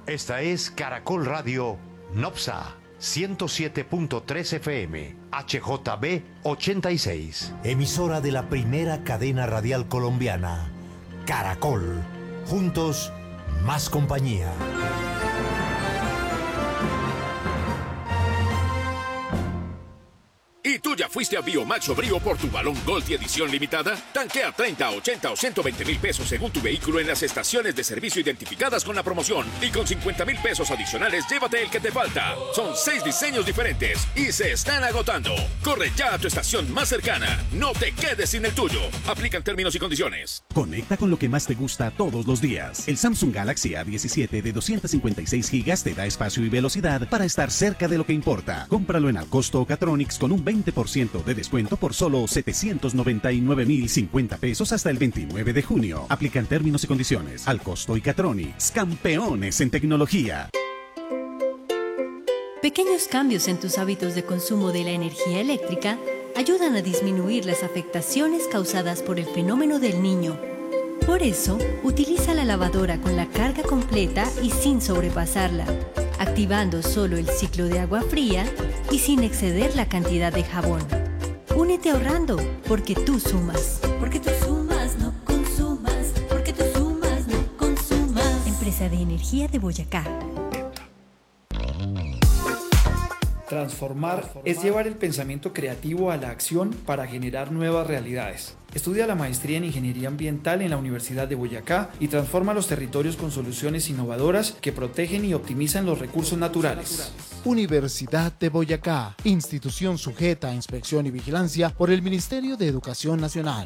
Esta es Caracol Radio Nopsa 107.3 FM, HJB 86. Emisora de la primera cadena radial colombiana, Caracol. Juntos, más compañía. ¿Y tú ya fuiste a Biomax o Brío por tu balón Gold y edición limitada? Tanquea 30, 80 o 120 mil pesos según tu vehículo en las estaciones de servicio identificadas con la promoción. Y con 50 mil pesos adicionales, llévate el que te falta. Son 6 diseños diferentes y se están agotando. Corre ya a tu estación más cercana. No te quedes sin el tuyo. Aplican términos y condiciones. Conecta con lo que más te gusta todos los días. El Samsung Galaxy A17 de 256 GB te da espacio y velocidad para estar cerca de lo que importa. Cómpralo en Alcosto o Catronics con un 20% de descuento por solo 799.050 pesos hasta el 29 de junio. Aplican términos y condiciones. Alcosto y Catronics, campeones en tecnología. Pequeños cambios en tus hábitos de consumo de la energía eléctrica ayudan a disminuir las afectaciones causadas por el fenómeno del Niño. Por eso, utiliza la lavadora con la carga completa y sin sobrepasarla, activando solo el ciclo de agua fría y sin exceder la cantidad de jabón. Únete ahorrando, porque tú sumas. Porque tú sumas, no consumas. Porque tú sumas, no consumas. Empresa de Energía de Boyacá. Transformar es llevar el pensamiento creativo a la acción para generar nuevas realidades. Estudia la maestría en Ingeniería Ambiental en la Universidad de Boyacá y transforma los territorios con soluciones innovadoras que protegen y optimizan los recursos naturales. Universidad de Boyacá, institución sujeta a inspección y vigilancia por el Ministerio de Educación Nacional.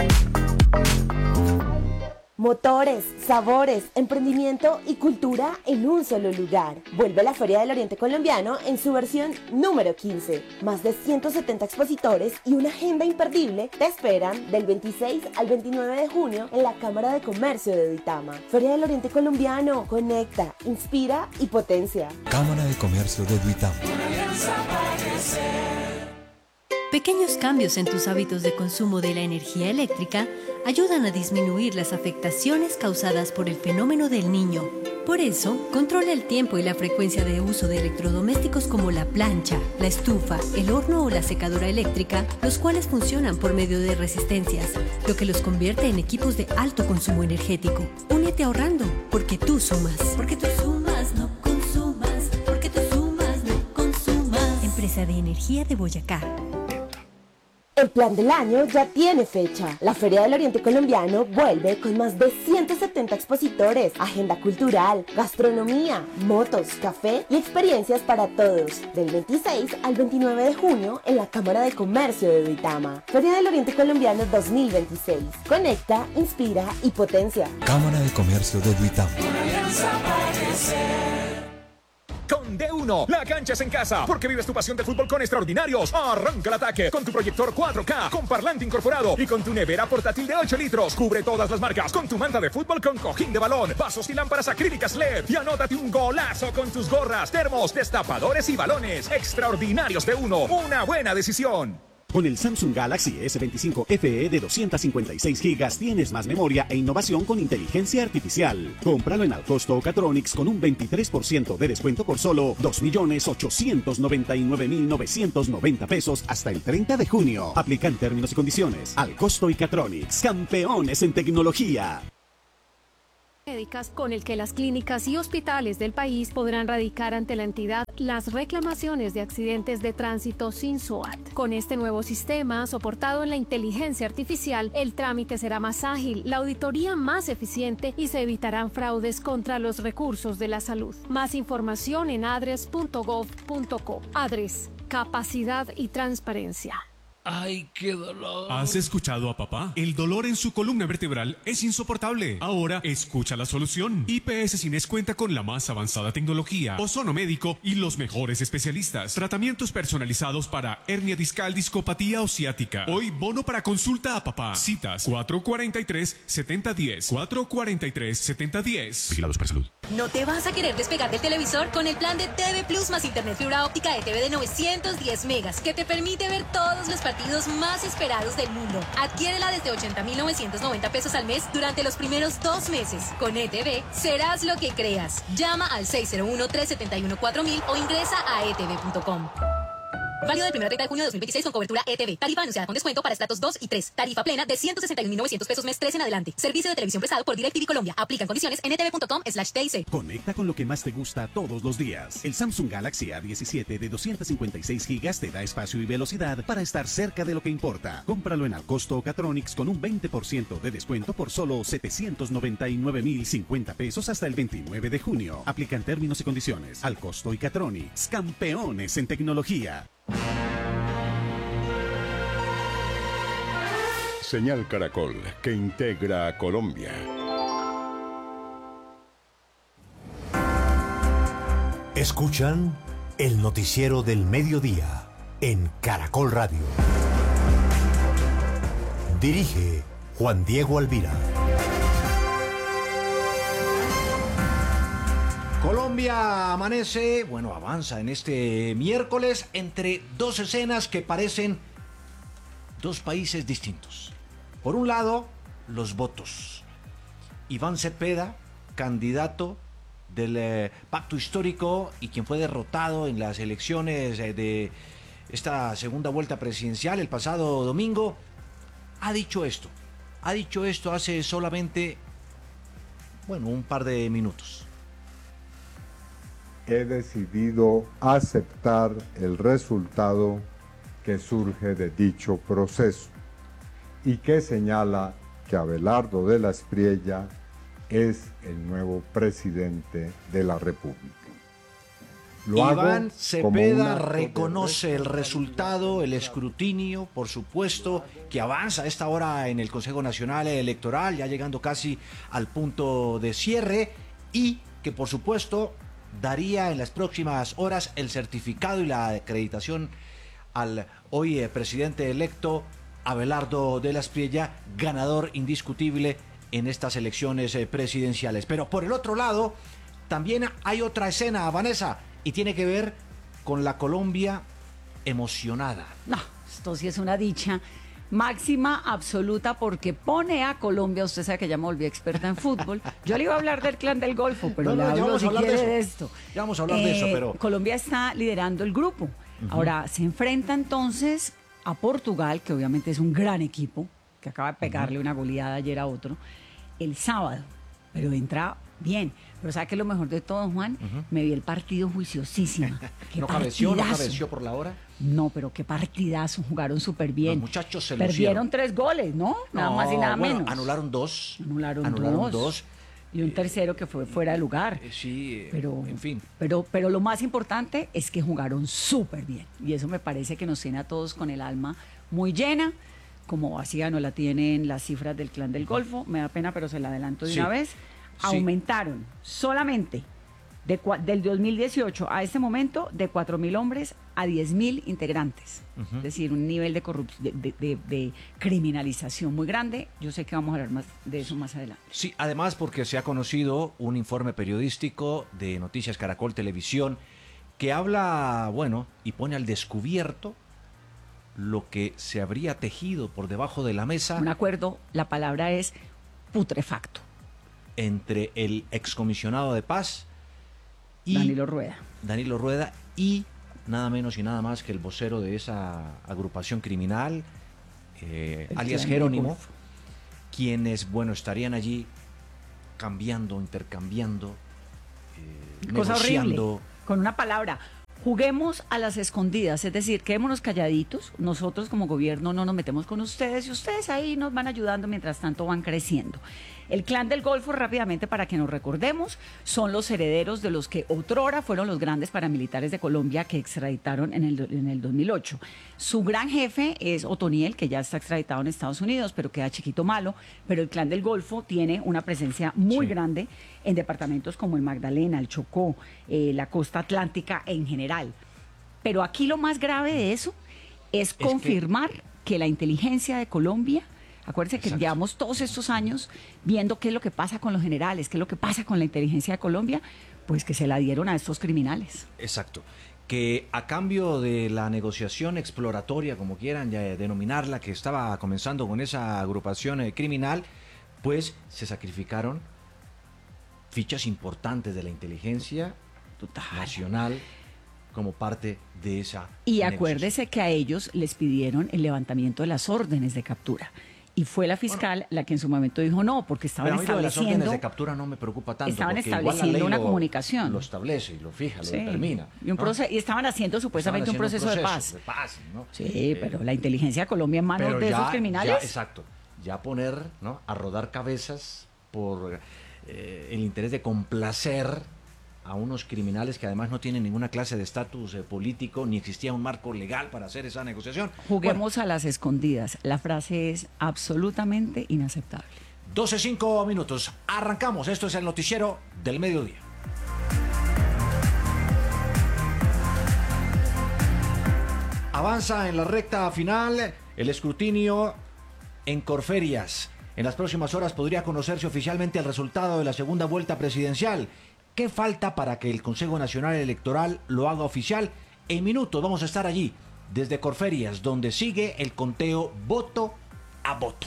Motores, sabores, emprendimiento y cultura en un solo lugar. Vuelve a la Feria del Oriente Colombiano en su versión número 15. Más de 170 expositores y una agenda imperdible te esperan del 26 al 29 de junio en la Cámara de Comercio de Duitama. Feria del Oriente Colombiano, conecta, inspira y potencia. Cámara de Comercio de Duitama. Una alianza para crecer. Pequeños cambios en tus hábitos de consumo de la energía eléctrica ayudan a disminuir las afectaciones causadas por el fenómeno del Niño. Por eso, controla el tiempo y la frecuencia de uso de electrodomésticos como la plancha, la estufa, el horno o la secadora eléctrica, los cuales funcionan por medio de resistencias, lo que los convierte en equipos de alto consumo energético. Únete ahorrando, porque tú sumas. Porque tú sumas, no consumas. Porque tú sumas, no consumas. Empresa de Energía de Boyacá. El plan del año ya tiene fecha. La Feria del Oriente Colombiano vuelve con más de 170 expositores, agenda cultural, gastronomía, motos, café y experiencias para todos. Del 26 al 29 de junio en la Cámara de Comercio de Duitama. Feria del Oriente Colombiano 2026. Conecta, inspira y potencia. Cámara de Comercio de Duitama. Una alianza para crecer. Con D1, la cancha es en casa, porque vives tu pasión del fútbol con extraordinarios. Arranca el ataque con tu proyector 4K, con parlante incorporado y con tu nevera portátil de 8 litros. Cubre todas las marcas con tu manta de fútbol con cojín de balón, vasos y lámparas acrílicas LED. Y anótate un golazo con tus gorras, termos, destapadores y balones. Extraordinarios D1, una buena decisión. Con el Samsung Galaxy S25 FE de 256 GB tienes más memoria e innovación con inteligencia artificial. Cómpralo en Alcosto o Catronics con un 23% de descuento por solo 2.899.990 pesos hasta el 30 de junio. Aplican términos y condiciones. Alcosto y Catronics, campeones en tecnología. Médicas con el que las clínicas y hospitales del país podrán radicar ante la entidad las reclamaciones de accidentes de tránsito sin SOAT. Con este nuevo sistema, soportado en la inteligencia artificial, el trámite será más ágil, la auditoría más eficiente y se evitarán fraudes contra los recursos de la salud. Más información en adres.gov.co. Adres, capacidad y transparencia. ¡Ay, qué dolor! ¿Has escuchado a papá? El dolor en su columna vertebral es insoportable. Ahora escucha la solución. IPS Cines cuenta con la más avanzada tecnología, ozono médico y los mejores especialistas. Tratamientos personalizados para hernia discal, discopatía o ciática. Hoy bono para consulta a papá. Citas 443-7010. 443-7010. Vigilados para salud. ¿No te vas a querer despegar del televisor con el plan de TV Plus más internet fibra óptica de TV de 910 megas que te permite ver todos los partidos partidos más esperados del mundo. Adquiérela desde 80.990 pesos al mes durante los primeros 2 meses. Con ETV, serás lo que creas. Llama al 601-371-4000 o ingresa a etv.com. Válido del 1 al 30 de junio de 2026 con cobertura ETV. Tarifa anunciada con descuento para estratos 2 y 3. Tarifa plena de 161.900 pesos mes 3 en adelante. Servicio de televisión prestado por DirecTV Colombia. Aplican condiciones en etv.com/TIC. Conecta con lo que más te gusta todos los días. El Samsung Galaxy A17 de 256 GB te da espacio y velocidad para estar cerca de lo que importa. Cómpralo en Alcosto o Catronics con un 20% de descuento por solo 799.050 pesos hasta el 29 de junio. Aplican términos y condiciones. Alcosto y Catronics, campeones en tecnología. Señal Caracol, que integra a Colombia. Escuchan el noticiero del mediodía en Caracol Radio. Dirige Juan Diego Alvira. Colombia amanece, avanza en este miércoles entre dos escenas que parecen dos países distintos. Por un lado, los votos. Iván Cepeda, candidato del pacto histórico y quien fue derrotado en las elecciones de esta segunda vuelta presidencial el pasado domingo, ha dicho esto. Ha dicho esto hace solamente, un par de minutos. He decidido aceptar el resultado que surge de dicho proceso y que señala que Abelardo de la Espriella es el nuevo presidente de la República. Iván Cepeda reconoce el resultado, el escrutinio, por supuesto, que avanza a esta hora en el Consejo Nacional Electoral, ya llegando casi al punto de cierre, y que por supuesto daría en las próximas horas el certificado y la acreditación al hoy presidente electo Abelardo de la Espriella, ganador indiscutible en estas elecciones presidenciales. Pero por el otro lado, también hay otra escena, Vanessa, y tiene que ver con la Colombia emocionada. No, esto sí es una dicha máxima, absoluta, porque pone a Colombia, usted sabe que ya me volví experta en fútbol, yo le iba a hablar del Clan del Golfo, pero le hablo si quiere de esto. Ya vamos a hablar de eso, pero... Colombia está liderando el grupo. Ahora, se enfrenta entonces a Portugal, que obviamente es un gran equipo, que acaba de pegarle una goleada ayer a otro, el sábado, pero entra bien. Pero ¿sabe qué es lo mejor de todo, Juan? Me vi el partido juiciosísima. ¿No cabeció por la hora? No, pero qué partidazo, jugaron súper bien. Los muchachos se Perdieron 3 goles, ¿no? Nada más y nada menos. Anularon 2. Anularon 2. Y un tercero que fue fuera de lugar. Sí, pero, en fin. Pero lo más importante es que jugaron súper bien. Y eso me parece que nos tiene a todos con el alma muy llena. Como vacía no la tienen las cifras del Clan del Golfo. Me da pena, pero se la adelanto de una vez. Aumentaron solamente del 2018 a este momento de 4.000 hombres a 10.000 integrantes. Es decir, un nivel de de criminalización muy grande. Yo sé que vamos a hablar más de eso más adelante. Sí, además porque se ha conocido un informe periodístico de Noticias Caracol Televisión que habla, y pone al descubierto lo que se habría tejido por debajo de la mesa. Un acuerdo, la palabra es putrefacto. Entre el excomisionado de paz y Danilo Rueda y nada menos y nada más que el vocero de esa agrupación criminal, alias Jerónimo, quienes, estarían allí intercambiando, cosa negociando. Horrible, con una palabra. Juguemos a las escondidas, es decir, quedémonos calladitos, nosotros como gobierno no nos metemos con ustedes y ustedes ahí nos van ayudando, mientras tanto van creciendo. El Clan del Golfo, rápidamente para que nos recordemos, son los herederos de los que otrora fueron los grandes paramilitares de Colombia que extraditaron en el 2008. Su gran jefe es Otoniel, que ya está extraditado en Estados Unidos, pero queda chiquito malo, pero el Clan del Golfo tiene una presencia muy grande en departamentos como el Magdalena, el Chocó, la costa atlántica en general. Pero aquí lo más grave de eso es confirmar que la inteligencia de Colombia... Acuérdense que llevamos todos estos años viendo qué es lo que pasa con los generales, qué es lo que pasa con la inteligencia de Colombia, pues que se la dieron a estos criminales. Exacto. que a cambio de la negociación exploratoria, como quieran ya denominarla, que estaba comenzando con esa agrupación criminal, pues se sacrificaron fichas importantes de la inteligencia nacional como parte de esa Y negociación. acuérdese que a ellos les pidieron el levantamiento de las órdenes de captura. Y fue la fiscal la que en su momento dijo no, porque estaban Pero a mí lo de las estableciendo... órdenes de captura no me preocupa tanto. Estaban porque igual estableciendo la ley una lo- comunicación. Lo establece y lo fija, Sí. lo determina. Y, y estaban haciendo supuestamente un proceso de paz. ¿no? Sí, pero la inteligencia de Colombia en manos Pero de ya- esos criminales. ya, exacto. Ya poner, ¿no?, a rodar cabezas por el interés de complacer a unos criminales que además no tienen ninguna clase de estatus político, ni existía un marco legal para hacer esa negociación. Juguemos a las escondidas. La frase es absolutamente inaceptable. 12:05 minutos. Arrancamos. Esto es el noticiero del mediodía. Avanza en la recta final el escrutinio en Corferias. En las próximas horas podría conocerse oficialmente el resultado de la segunda vuelta presidencial. ¿Qué falta para que el Consejo Nacional Electoral lo haga oficial? En minutos vamos a estar allí, desde Corferias, donde sigue el conteo voto a voto.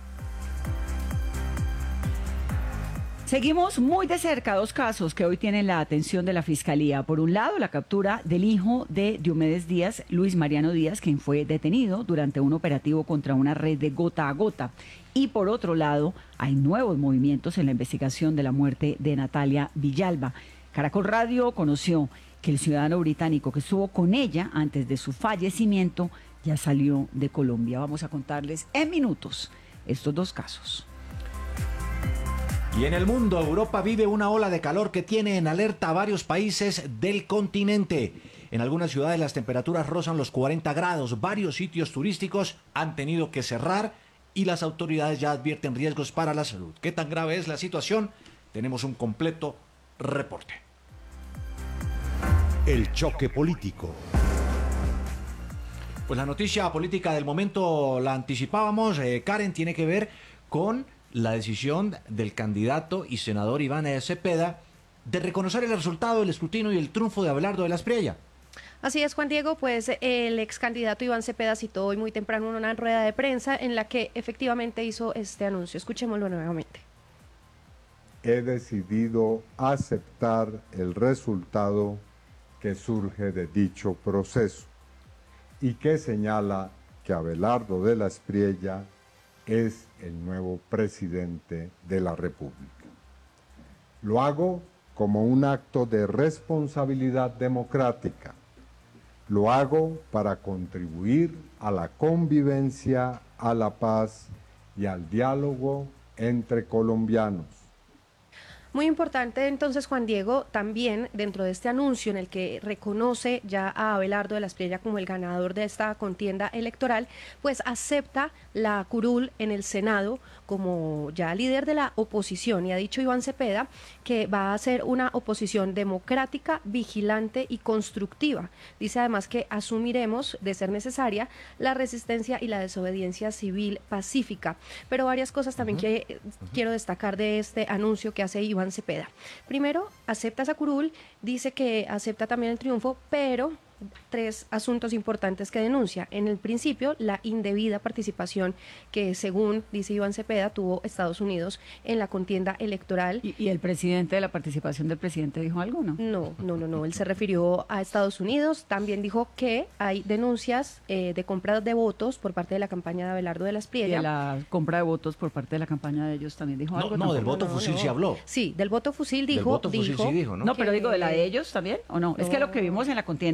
Seguimos muy de cerca dos casos que hoy tienen la atención de la Fiscalía. Por un lado, la captura del hijo de Diomedes Díaz, Luis Mariano Díaz, quien fue detenido durante un operativo contra una red de gota a gota. Y por otro lado, hay nuevos movimientos en la investigación de la muerte de Natalia Villalba. Caracol Radio conoció que el ciudadano británico que estuvo con ella antes de su fallecimiento ya salió de Colombia. Vamos a contarles en minutos estos dos casos. Y en el mundo, Europa vive una ola de calor que tiene en alerta a varios países del continente. En algunas ciudades las temperaturas rozan los 40 grados. Varios sitios turísticos han tenido que cerrar y las autoridades ya advierten riesgos para la salud. ¿Qué tan grave es la situación? Tenemos un completo reporte. El choque político. Pues la noticia política del momento la anticipábamos. Karen, tiene que ver con la decisión del candidato y senador Iván Cepeda de reconocer el resultado del escrutinio y el triunfo de Abelardo de la Espriella. Así es, Juan Diego, pues el ex candidato Iván Cepeda citó hoy muy temprano una rueda de prensa en la que efectivamente hizo este anuncio. Escuchémoslo nuevamente. He decidido aceptar el resultado que surge de dicho proceso y que señala que Abelardo de la Espriella es el nuevo presidente de la República. Lo hago como un acto de responsabilidad democrática. Lo hago para contribuir a la convivencia, a la paz y al diálogo entre colombianos. Muy importante entonces, Juan Diego, también dentro de este anuncio en el que reconoce ya a Abelardo de la Espriella como el ganador de esta contienda electoral, pues acepta la curul en el Senado como ya líder de la oposición, y ha dicho Iván Cepeda que va a ser una oposición democrática, vigilante y constructiva. Dice además que asumiremos, de ser necesaria, la resistencia y la desobediencia civil pacífica. Pero varias cosas también que quiero destacar de este anuncio que hace Iván Cepeda. Primero, acepta esa curul, dice que acepta también el triunfo, pero tres asuntos importantes que denuncia. En el principio, la indebida participación que, según dice Iván Cepeda, tuvo Estados Unidos en la contienda electoral. ¿Y el presidente, de la participación del presidente, dijo algo, no? No. Él se refirió a Estados Unidos. También dijo que hay denuncias de compra de votos por parte de la campaña de Abelardo de la Espriella. Y de la compra de votos por parte de la campaña de ellos también dijo algo. No, del voto fusil sí habló. Sí, del voto fusil dijo. Del voto fusil sí dijo, ¿no? No, pero digo, ¿de la de ellos también o no? Es que lo que vimos en la contienda